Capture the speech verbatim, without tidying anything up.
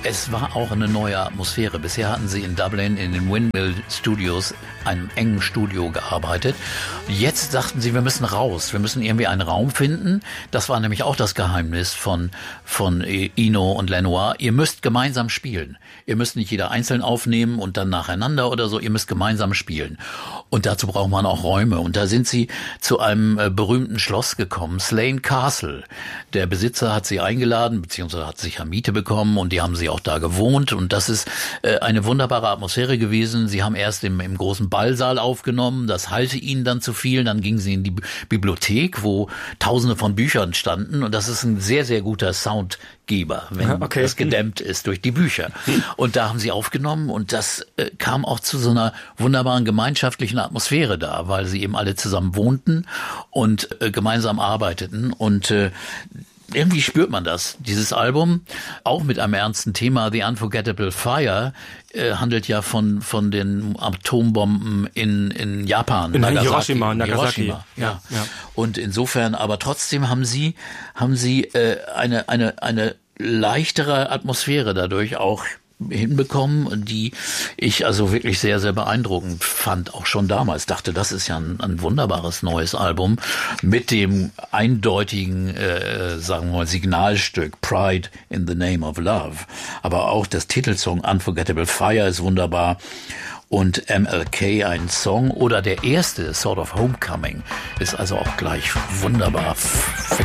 Es war auch eine neue Atmosphäre. Bisher hatten sie in Dublin in den Windmill Studios, einem engen Studio, gearbeitet. Jetzt sagten sie, wir müssen raus. Wir müssen irgendwie einen Raum finden. Das war nämlich auch das Geheimnis von, von Eno und Lenoir. Ihr müsst gemeinsam spielen. Ihr müsst nicht jeder einzeln aufnehmen und dann nacheinander oder so. Ihr müsst gemeinsam spielen. Und dazu braucht man auch Räume. Und da sind sie zu einem äh, berühmten Schloss gekommen, Slane Castle. Der Besitzer hat sie eingeladen, beziehungsweise hat sicher Miete bekommen, und die haben sie auch da gewohnt. Und das ist äh, eine wunderbare Atmosphäre gewesen. Sie haben erst im, im großen Ballsaal aufgenommen. Das hallte ihnen dann zu viel. Dann gingen sie in die B- Bibliothek, wo tausende von Büchern standen. Und das ist ein sehr, sehr guter Soundgeber, wenn okay. das gedämmt ist durch die Bücher. Und da haben sie aufgenommen, und das äh, kam auch zu so einer wunderbaren gemeinschaftlichen Atmosphäre da, weil sie eben alle zusammen wohnten und äh, gemeinsam arbeiteten. Und äh, irgendwie spürt man das. Dieses Album, auch mit einem ernsten Thema, The Unforgettable Fire, äh, handelt ja von von den Atombomben in in Japan, in Nagasaki, Hiroshima, Nagasaki. Hiroshima, ja. Ja, ja. Und insofern, aber trotzdem haben sie haben sie äh, eine eine eine leichtere Atmosphäre dadurch auch hinbekommen, die ich also wirklich sehr, sehr beeindruckend fand, auch schon damals. Dachte, das ist ja ein, ein wunderbares neues Album mit dem eindeutigen, äh, sagen wir mal, Signalstück Pride in the Name of Love. Aber auch das Titelsong Unforgettable Fire ist wunderbar. Und M L K, ein Song, oder der erste, Sort of Homecoming, ist also auch gleich wunderbar